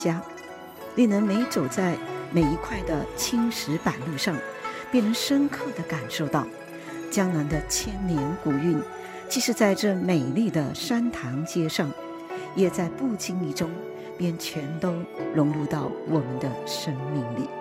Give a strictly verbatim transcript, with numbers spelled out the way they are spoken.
家，令人每走在每一块的青石板路上，便能深刻地感受到江南的千年古韵，即使在这美丽的山塘街上，也在不经意中便全都融入到我们的生命里。